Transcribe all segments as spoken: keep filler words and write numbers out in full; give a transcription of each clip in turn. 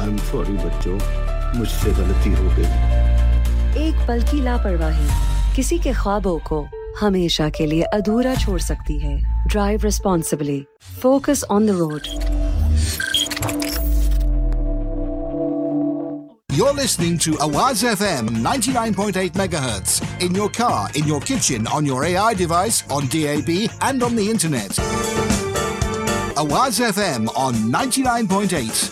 I'm sorry बच्चों, मुझसे गलती हो गई। एक पल की लापरवाही किसी के ख्वाबों को हमेशा के लिए अधूरा छोड़ सकती है। Drive responsibly. Focus on the road. You're listening to Awaz F M ninety-nine point eight megahertz in your car, in your kitchen, on your A I device, on D A B and on the internet. Awaz F M on ninety-nine point eight.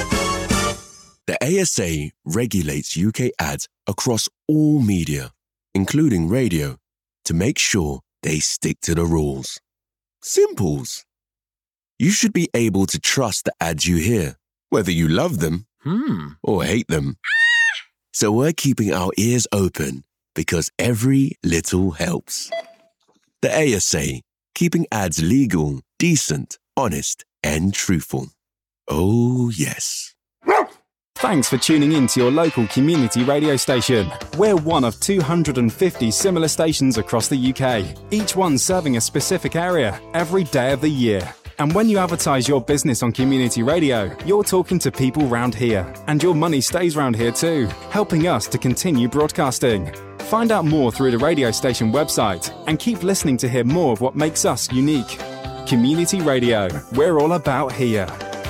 The A S A regulates U K ads across all media, including radio, to make sure they stick to the rules. Simples. You should be able to trust the ads you hear, whether you love them hmm. or hate them. So we're keeping our ears open because every little helps. The A S A, keeping ads legal, decent, honest and truthful. Oh, yes. Thanks for tuning in to your local community radio station. We're one of two hundred fifty similar stations across the U K, each one serving a specific area every day of the year. And when you advertise your business on community radio, you're talking to people round here. And your money stays round here too, helping us to continue broadcasting. Find out more through the radio station website and keep listening to hear more of what makes us unique. Community Radio, we're all about here.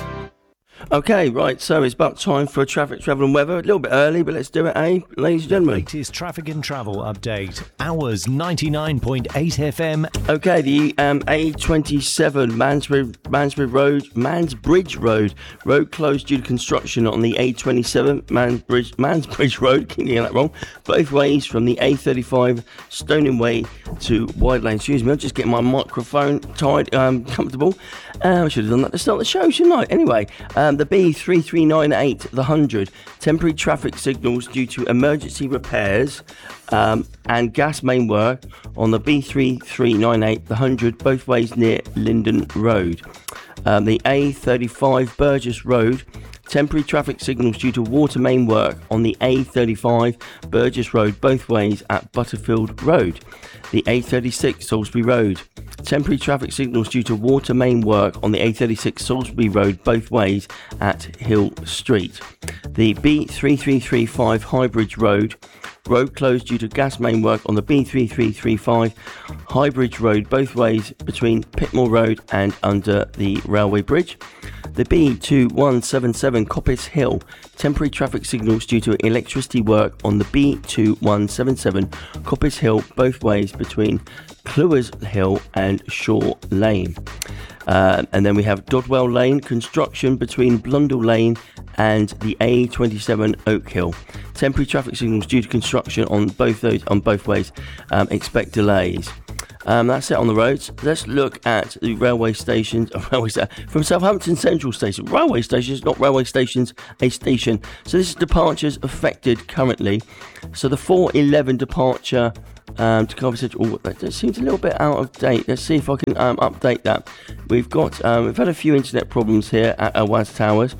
Okay, right, so it's about time for a traffic, travel and weather. A little bit early, but let's do it, eh, ladies and gentlemen? Latest traffic and travel update. Hours ninety-nine point eight F M. Okay, the um, A twenty-seven Mansbridge, Mansbridge Road, Mansbridge Road, road closed due to construction on the A twenty-seven Mansbridge, Mansbridge Road, keep getting that wrong, both ways from the A thirty-five Stoning Way to Wide Lane. Excuse me, I'm just getting my microphone tied, um, comfortable. Uh, I should have done that to start the show, shouldn't I? Anyway, um, the B three three nine eight, the one hundred, temporary traffic signals due to emergency repairs um, and gas main work on the B three three nine eight, the one hundred, both ways near Linden Road. Um, the A thirty-five Burgess Road, temporary traffic signals due to water main work on the A thirty-five Burgess Road, both ways at Butterfield Road. The A thirty-six Salisbury Road, temporary traffic signals due to water main work on the A thirty-six Salisbury Road, both ways at Hill Street. The B three three three five Highbridge Road, road closed due to gas main work on the B three three three five Highbridge Road, both ways between Pitmore Road and under the railway bridge. The B two one seven seven Coppice Hill, temporary traffic signals due to electricity work on the B two one seven seven Coppice Hill, both ways between Clewers Hill and Shaw Lane. Uh, and then we have Dodwell Lane, construction between Blundell Lane and the A twenty-seven Oak Hill. Temporary traffic signals due to construction on both those on both ways. Um, expect delays. Um, that's it on the roads. Let's look at the railway stations. Uh, railway sta- from Southampton Central Station. Railway stations, not railway stations, a station. So this is departures affected currently. So the four eleven departure um, to Cardiff Central. Oh, that seems a little bit out of date. Let's see if I can um, update that. We've got um, we've had a few internet problems here at Awaz Towers.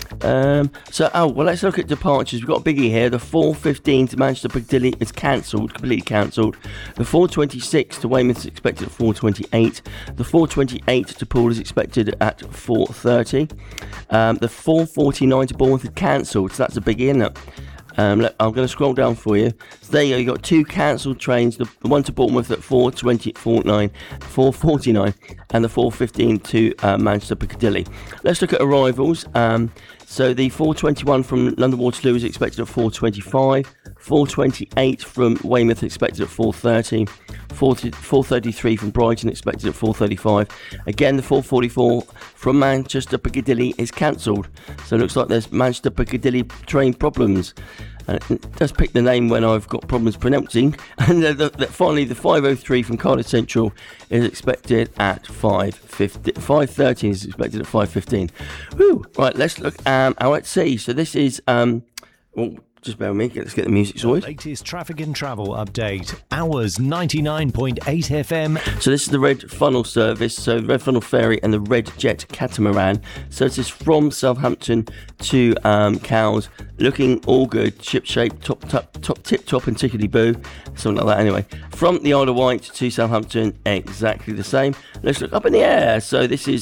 Um, so, oh, well, let's look at departures. We've got a biggie here. The four fifteen to Manchester Piccadilly is cancelled, completely cancelled. The four twenty-six to Weymouth is expected at four twenty-eight. The four twenty-eight to Poole is expected at four thirty. Um, the four forty-nine to Bournemouth is cancelled, so that's a biggie, isn't it? Um, look, I'm going to scroll down for you. So there you go. You've got two cancelled trains. The, the one to Bournemouth at four twenty, four forty-nine, and the four fifteen to uh, Manchester Piccadilly. Let's look at arrivals. Um, so the four twenty-one from London Waterloo is expected at four twenty-five. four twenty-eight from Weymouth expected at four thirty. four thirty-three from Brighton expected at four thirty-five. Again, the four forty-four from Manchester Piccadilly is cancelled. So it looks like there's Manchester Piccadilly train problems. And it does pick the name when I've got problems pronouncing. And the, the, the, finally, the five oh three from Cardiff Central is expected at five fifty. five thirty is expected at five fifteen. Woo! Right, let's look um, out at sea. So this is... Um, well, just bear with me. Let's get the music sorted. Latest traffic and travel update. Hours ninety-nine point eight F M. So this is the Red Funnel service. So Red Funnel Ferry and the Red Jet Catamaran. So this is from Southampton to um, Cowes. Looking all good. Ship shape, top, top, top, tip top and tickety boo. Something like that anyway. From the Isle of Wight to Southampton, exactly the same. Let's look up in the air. So this is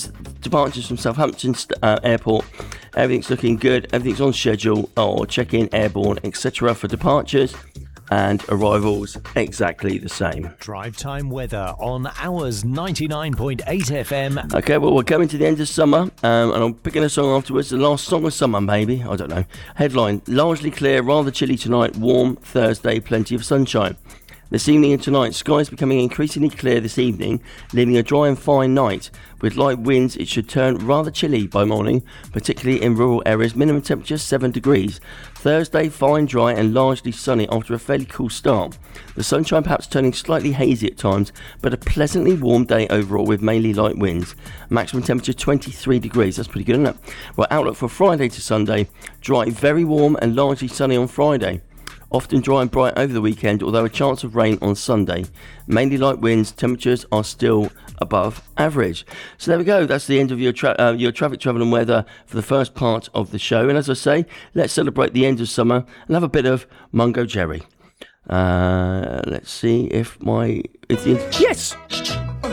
departures from Southampton uh, Airport. Everything's looking good. Everything's on schedule. Or check-in, airborne, et cetera for departures. And arrivals exactly the same. Drive time weather on Hours ninety-nine point eight F M. Okay, well, we're coming to the end of summer, um, and I'm picking a song afterwards. The last song of summer, maybe. I don't know. Headline, largely clear, rather chilly tonight. Warm Thursday, plenty of sunshine. This evening and tonight, skies becoming increasingly clear this evening, leaving a dry and fine night. With light winds, it should turn rather chilly by morning, particularly in rural areas. Minimum temperature seven degrees. Thursday, fine, dry and largely sunny after a fairly cool start. The sunshine perhaps turning slightly hazy at times, but a pleasantly warm day overall with mainly light winds. Maximum temperature twenty-three degrees. That's pretty good, isn't it? Well, outlook for Friday to Sunday, dry, very warm and largely sunny on Friday. Often dry and bright over the weekend, although a chance of rain on Sunday. Mainly light winds, temperatures are still above average. So there we go, that's the end of your tra- uh, your traffic, travel and weather for the first part of the show. And as I say, let's celebrate the end of summer and have a bit of Mungo Jerry. Uh, let's see if my... If the, yes!